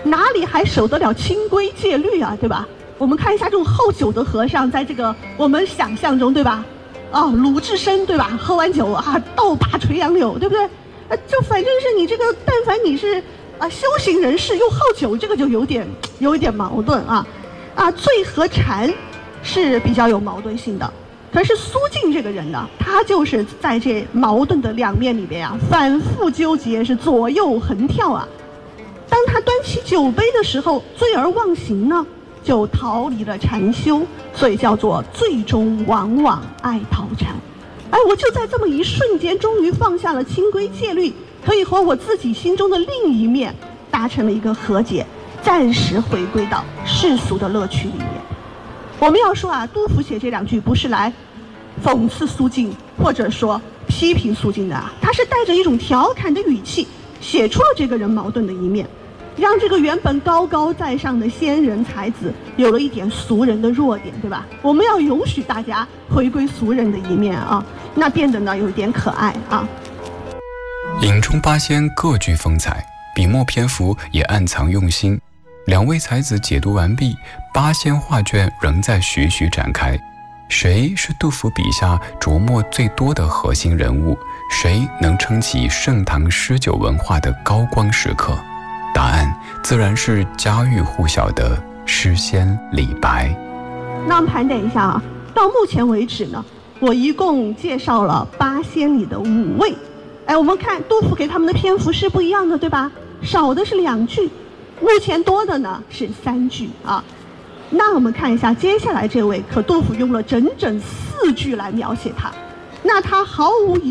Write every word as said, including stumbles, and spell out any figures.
哪里还守得了清规戒律啊，对吧？我们看一下这种好酒的和尚，在这个我们想象中，对吧？哦，鲁智深，对吧？喝完酒啊，倒拔垂杨柳，对不对？呃，就反正是你这个，但凡你是啊修行人士又好酒，这个就有点有一点矛盾啊。啊，醉和禅是比较有矛盾性的。可是苏晋这个人呢，他就是在这矛盾的两面里边啊，反复纠结，是左右横跳啊。当他端起酒杯的时候，醉而忘形呢，就逃离了禅修，所以叫做醉中往往爱逃禅。哎，我就在这么一瞬间，终于放下了清规戒律，可以和我自己心中的另一面达成了一个和解，暂时回归到世俗的乐趣里面。我们要说啊，杜甫写这两句不是来讽刺苏晋，或者说批评苏晋的啊，他是带着一种调侃的语气，写出了这个人矛盾的一面，让这个原本高高在上的仙人才子有了一点俗人的弱点，对吧？我们要容许大家回归俗人的一面啊，那变得呢有一点可爱啊。 影中八仙各具风采，笔墨篇幅也暗藏用心。两位才子解读完毕，八仙画卷仍在徐徐展开。谁是杜甫笔下琢磨最多的核心人物？谁能撑起盛唐诗酒文化的高光时刻？答案自然是家喻户晓的诗仙李白。 那我们盘点一下啊，到目前为止呢，我一共介绍了八仙里的五位。哎，我们看杜甫给他们的篇幅是不一样的，对吧？少的是两句，目前多的呢是三句啊。那我们看一下接下来这位，可杜甫用了整整四句来描写他，那他毫无疑